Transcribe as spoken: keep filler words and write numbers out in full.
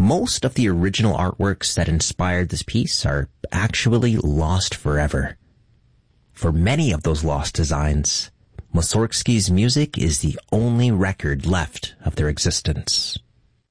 most of the original artworks that inspired this piece are actually lost forever. For many of those lost designs, Mussorgsky's music is the only record left of their existence.